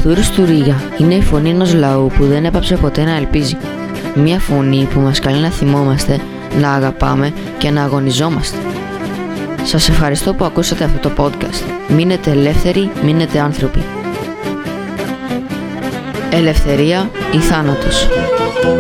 Θούρης του Ρίγα είναι η φωνή ενός λαού που δεν έπαψε ποτέ να ελπίζει. Μια φωνή που μας καλεί να θυμόμαστε, να αγαπάμε και να αγωνιζόμαστε. Σας ευχαριστώ που ακούσατε αυτό το podcast. Μείνετε ελεύθεροι, μείνετε άνθρωποι. Ελευθερία ή θάνατος.